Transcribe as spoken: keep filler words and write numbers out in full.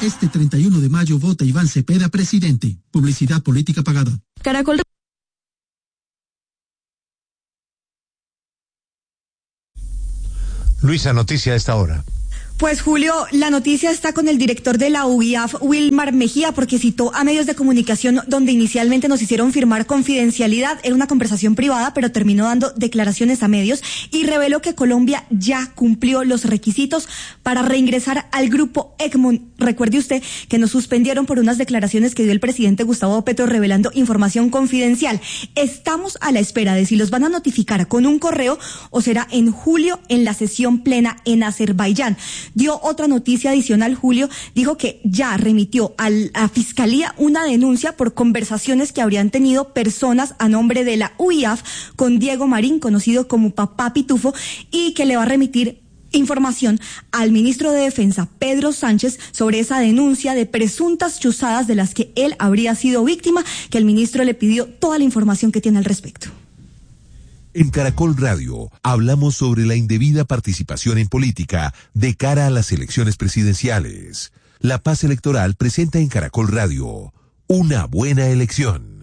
Este treinta y uno de mayo vota Iván Cepeda presidente. Publicidad política pagada. Caracol. Luisa, noticia a esta hora. Pues Julio, la noticia está con el director de la U I A F, Wilmar Mejía, porque citó a medios de comunicación donde inicialmente nos hicieron firmar confidencialidad. Era una conversación privada, pero terminó dando declaraciones a medios y reveló que Colombia ya cumplió los requisitos para reingresar al grupo Egmont. Recuerde usted que nos suspendieron por unas declaraciones que dio el presidente Gustavo Petro revelando información confidencial. Estamos a la espera de si los van a notificar con un correo o será en julio en la sesión plena en Azerbaiyán. Dio otra noticia adicional, Julio, dijo que ya remitió a la Fiscalía una denuncia por conversaciones que habrían tenido personas a nombre de la U I A F con Diego Marín, conocido como Papá Pitufo, y que le va a remitir información al ministro de Defensa, Pedro Sánchez, sobre esa denuncia de presuntas chuzadas de las que él habría sido víctima, que el ministro le pidió toda la información que tiene al respecto. En Caracol Radio hablamos sobre la indebida participación en política de cara a las elecciones presidenciales. La Paz Electoral presenta en Caracol Radio una buena elección.